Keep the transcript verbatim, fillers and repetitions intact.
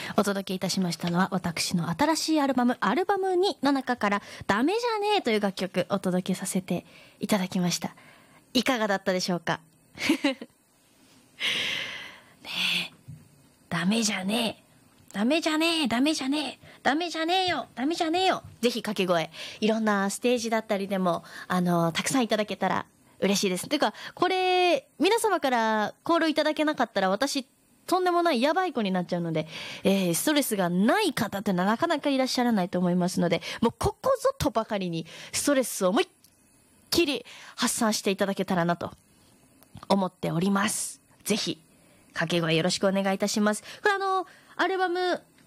お届けいたしましたのは、私の新しいアルバム、アルバムにの中から、ダメじゃねえという楽曲、お届けさせていただきました。いかがだったでしょうか？ねえ、ダメじゃねえ。ダメじゃねえ、ダメじゃねえ、ダメじゃねえよ、ダメじゃねえよ。ぜひ掛け声、いろんなステージだったりでも、あの、たくさんいただけたら嬉しいです。てか、これ、皆様からコールいただけなかったら、私、とんでもないやばい子になっちゃうので、えー、ストレスがない方ってのはなかなかいらっしゃらないと思いますので、もうここぞとばかりに、ストレスを思いっきり発散していただけたらなと思っております。ぜひ、掛け声よろしくお願いいたします。これあの、アルバム